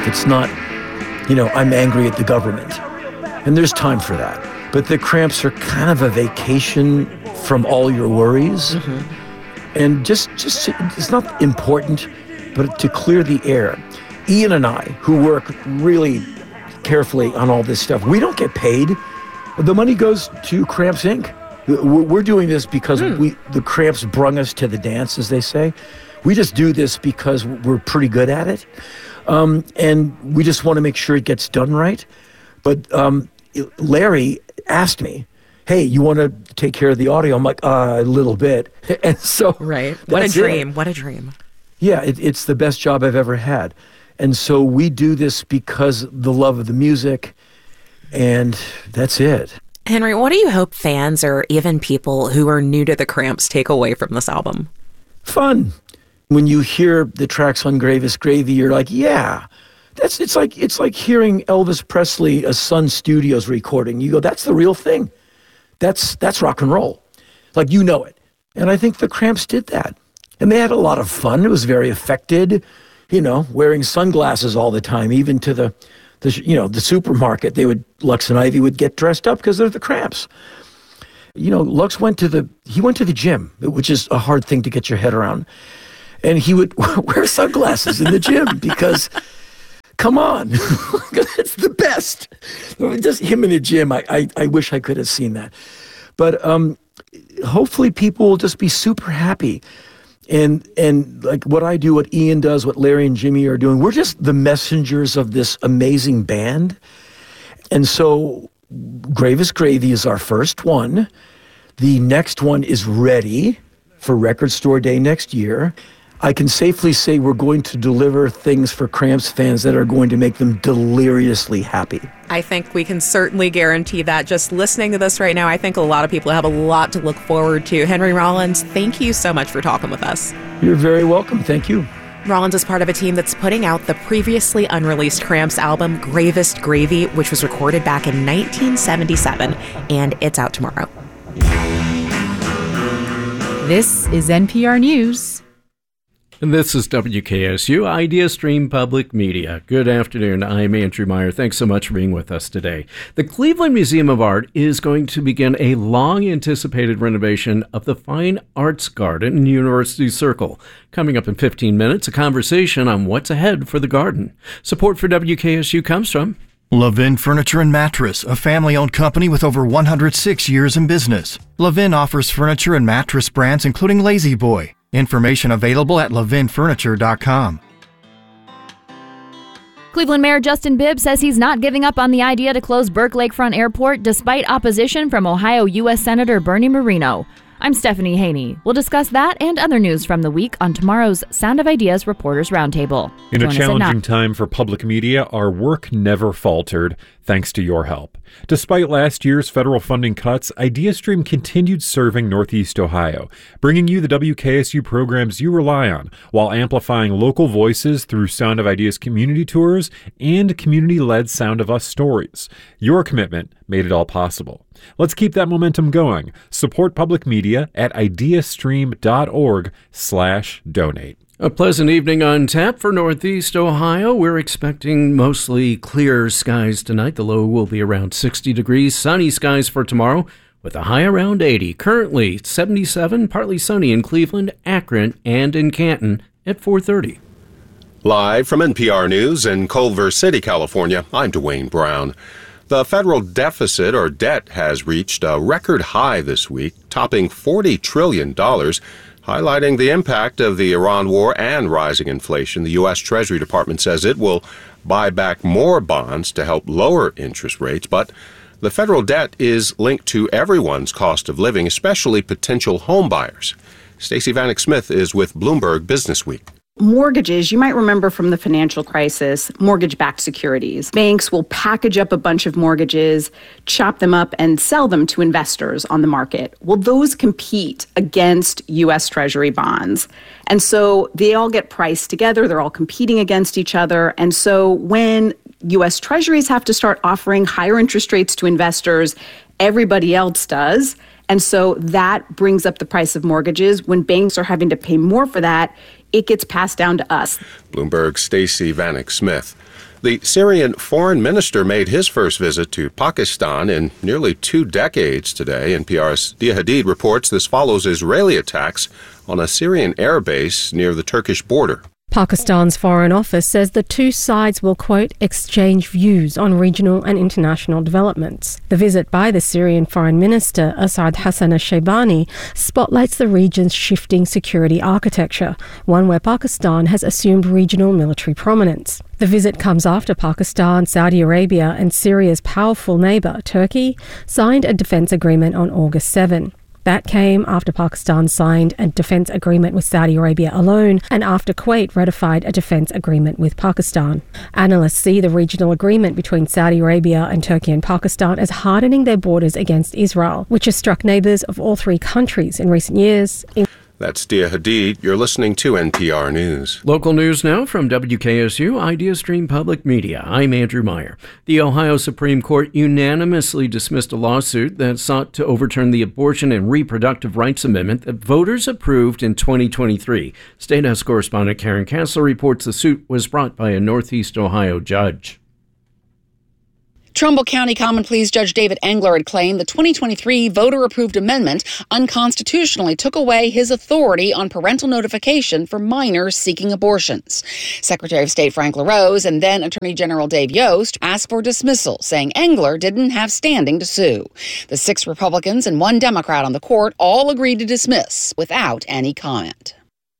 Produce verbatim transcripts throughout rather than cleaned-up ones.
It's not, you know, I'm angry at the government. And there's time for that. But the cramps are kind of a vacation from all your worries. Mm-hmm. And just, just, it's not important, but to clear the air. Ian and I, who work really carefully on all this stuff, we don't get paid. The money goes to Cramps Incorporated. We're doing this because mm. we the Cramps brung us to the dance, as they say. We just do this because we're pretty good at it. Um, and we just want to make sure it gets done right. But um, Larry asked me, hey, you want to take care of the audio? I'm like, uh, a little bit. And so right. What a dream. It. What a dream. Yeah, it, it's the best job I've ever had. And so we do this because the love of the music, and that's it. Henry, what do you hope fans or even people who are new to the Cramps take away from this album? Fun. When you hear the tracks on Gravest Gravy, you're like, yeah, that's it's like it's like hearing Elvis Presley, a Sun Studios recording. You go, that's the real thing. That's that's rock and roll. Like, you know it. And I think the Cramps did that. And they had a lot of fun. It was very affected, you know, wearing sunglasses all the time, even to the The, you know, the supermarket, they would, Lux and Ivy would get dressed up because they're the Cramps. You know, Lux went to the, he went to the gym, which is a hard thing to get your head around. And he would wear sunglasses in the gym because, come on, it's the best. Just him in the gym, I, I, I wish I could have seen that. But um, hopefully people will just be super happy. And and like what I do, what Ian does, what Larry and Jimmy are doing, we're just the messengers of this amazing band. And so Gravest Gravy is our first one. The next one is ready for Record Store Day next year. I can safely say we're going to deliver things for Cramps fans that are going to make them deliriously happy. I think we can certainly guarantee that. Just listening to this right now, I think a lot of people have a lot to look forward to. Henry Rollins, thank you so much for talking with us. You're very welcome. Thank you. Rollins is part of a team that's putting out the previously unreleased Cramps album, Gravest Gravy, which was recorded back in nineteen seventy-seven, and it's out tomorrow. This is N P R News. And this is W K S U, Idea Stream Public Media. Good afternoon. I'm Andrew Meyer. Thanks so much for being with us today. The Cleveland Museum of Art is going to begin a long-anticipated renovation of the Fine Arts Garden in University Circle. Coming up in fifteen minutes, a conversation on what's ahead for the garden. Support for W K S U comes from Levin Furniture and Mattress, a family-owned company with over one hundred six years in business. Levin offers furniture and mattress brands including Lazy Boy. Information available at levin furniture dot com. Cleveland Mayor Justin Bibb says he's not giving up on the idea to close Burke Lakefront Airport despite opposition from Ohio U S Senator Bernie Moreno. I'm Stephanie Haney. We'll discuss that and other news from the week on tomorrow's Sound of Ideas Reporters Roundtable. In a challenging time for public media, our work never faltered, thanks to your help. Despite last year's federal funding cuts, IdeaStream continued serving Northeast Ohio, bringing you the W K S U programs you rely on, while amplifying local voices through Sound of Ideas community tours and community-led Sound of Us stories. Your commitment made it all possible. Let's keep that momentum going. Support public media at ideastream.org slash donate. A pleasant evening on tap for Northeast Ohio. We're expecting mostly clear skies tonight. The low will be around sixty degrees. Sunny skies for tomorrow with a high around eighty. Currently seventy-seven, partly sunny in Cleveland, Akron, and in Canton at four thirty. Live from N P R News in Culver City, California, I'm Dwayne Brown. The federal deficit, or debt, has reached a record high this week, topping forty trillion dollars, highlighting the impact of the Iran war and rising inflation. The U S Treasury Department says it will buy back more bonds to help lower interest rates, but the federal debt is linked to everyone's cost of living, especially potential home buyers. Stacey Vanek Smith is with Bloomberg Business Week. Mortgages, you might remember from the financial crisis, mortgage-backed securities. Banks will package up a bunch of mortgages, chop them up, and sell them to investors on the market. Well, those compete against U S Treasury bonds. And so they all get priced together. They're all competing against each other. And so when U S Treasuries have to start offering higher interest rates to investors, everybody else does. And so that brings up the price of mortgages. When banks are having to pay more for that, it gets passed down to us. Bloomberg's Stacey Vanek Smith. The Syrian foreign minister made his first visit to Pakistan in nearly two decades today. N P R's Dia Hadid reports this follows Israeli attacks on a Syrian airbase near the Turkish border. Pakistan's Foreign Office says the two sides will, quote, exchange views on regional and international developments. The visit by the Syrian Foreign Minister, Asad Hassan al-Shaybani, spotlights the region's shifting security architecture, one where Pakistan has assumed regional military prominence. The visit comes after Pakistan, Saudi Arabia and Syria's powerful neighbour, Turkey, signed a defence agreement on August seventh. That came after Pakistan signed a defence agreement with Saudi Arabia alone and after Kuwait ratified a defence agreement with Pakistan. Analysts see the regional agreement between Saudi Arabia and Turkey and Pakistan as hardening their borders against Israel, which has struck neighbours of all three countries in recent years. That's Dia Hadid. You're listening to N P R News. Local news now from W K S U IdeaStream Public Media. I'm Andrew Meyer. The Ohio Supreme Court unanimously dismissed a lawsuit that sought to overturn the Abortion and Reproductive Rights Amendment that voters approved in twenty twenty-three. State House correspondent Karen Kessler reports the suit was brought by a Northeast Ohio judge. Trumbull County Common Pleas Judge David Engler had claimed the twenty twenty-three voter-approved amendment unconstitutionally took away his authority on parental notification for minors seeking abortions. Secretary of State Frank LaRose and then Attorney General Dave Yost asked for dismissal, saying Engler didn't have standing to sue. The six Republicans and one Democrat on the court all agreed to dismiss without any comment.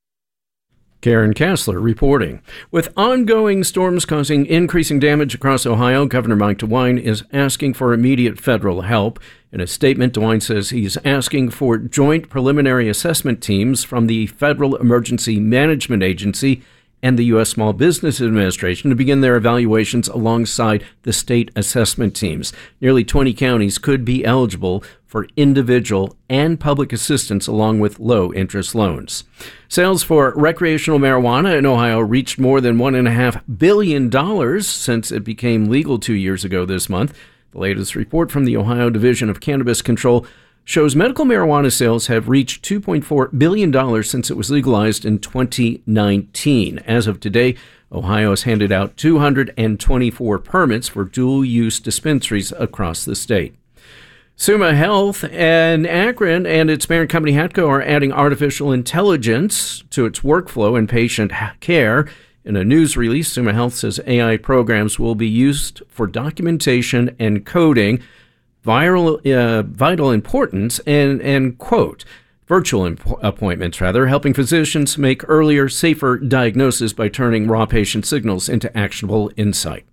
Karen Kessler reporting. With ongoing storms causing increasing damage across Ohio, Governor Mike DeWine is asking for immediate federal help. In a statement, DeWine says he's asking for joint preliminary assessment teams from the Federal Emergency Management Agency and the U S Small Business Administration to begin their evaluations alongside the state assessment teams. Nearly twenty counties could be eligible for individual and public assistance along with low-interest loans. Sales for recreational marijuana in Ohio reached more than one point five billion dollars since it became legal two years ago this month. The latest report from the Ohio Division of Cannabis Control shows medical marijuana sales have reached two point four billion dollars since it was legalized in twenty nineteen. As of today, Ohio has handed out two hundred twenty-four permits for dual-use dispensaries across the state. Summa Health and Akron and its parent company Hatco are adding artificial intelligence to its workflow and patient care. In a news release, Summa Health says A I programs will be used for documentation and coding, viral, uh, vital importance, and, and, quote, virtual imp- appointments, rather, helping physicians make earlier, safer diagnosis by turning raw patient signals into actionable insight.